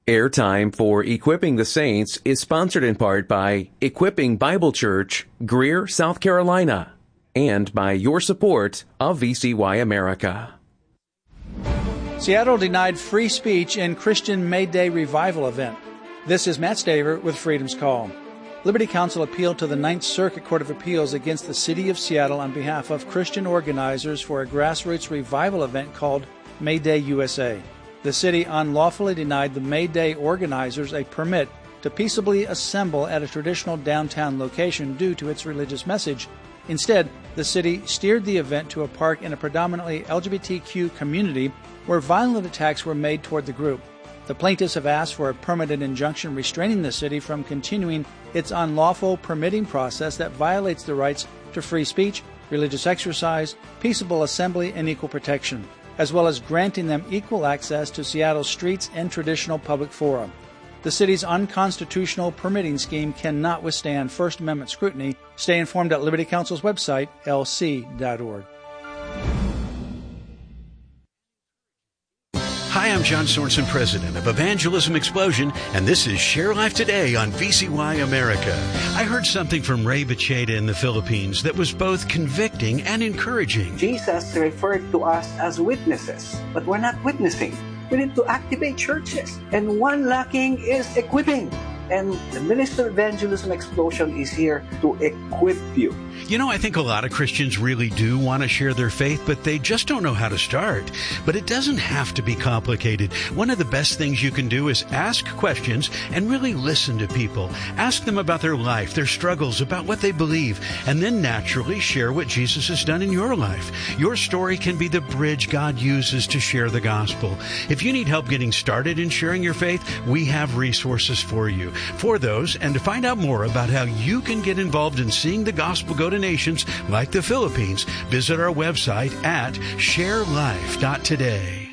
Airtime for Equipping the Saints is sponsored in part by Equipping Bible Church, Greer, South Carolina, and by your support of VCY America. Seattle denied free speech in Christian May Day revival event. This is Matt Staver with Freedom's Call. Liberty Counsel appealed to the Ninth Circuit Court of Appeals against the City of Seattle on behalf of Christian organizers for a grassroots revival event called May Day USA. The city unlawfully denied the May Day organizers a permit to peaceably assemble at a traditional downtown location due to its religious message. Instead, the city steered the event to a park in a predominantly LGBTQ community where violent attacks were made toward the group. The plaintiffs have asked for a permanent injunction restraining the city from continuing its unlawful permitting process that violates the rights to free speech, religious exercise, peaceable assembly, and equal protection, as well as granting them equal access to Seattle's streets and traditional public fora. The city's unconstitutional permitting scheme cannot withstand First Amendment scrutiny. Stay informed at Liberty Counsel's website, lc.org. Hi, I'm John Sorensen, president of Evangelism Explosion, and this is Share Life Today on VCY America. I heard something from Ray Bacheda in the Philippines that was both convicting and encouraging. Jesus referred to us as witnesses, but we're not witnessing. We need to activate churches, and one lacking is equipping. And the Minister of Evangelism Explosion is here to equip you. You know, I think a lot of Christians really do want to share their faith, but they just don't know how to start. But it doesn't have to be complicated. One of the best things you can do is ask questions and really listen to people. Ask them about their life, their struggles, about what they believe, and then naturally share what Jesus has done in your life. Your story can be the bridge God uses to share the gospel. If you need help getting started in sharing your faith, we have resources for you. For those, and to find out more about how you can get involved in seeing the gospel go to nations like the Philippines, visit our website at sharelife.today.